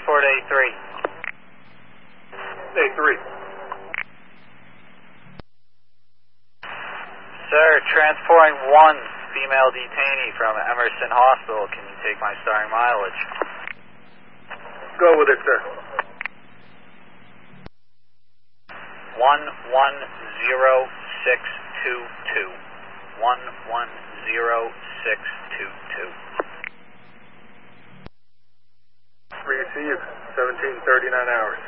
transport A3. A3. Sir, transporting one female detainee from Emerson Hospital. Can you take my starting mileage? Go with it, sir. 110622. 110622. Received. 17:39 hours.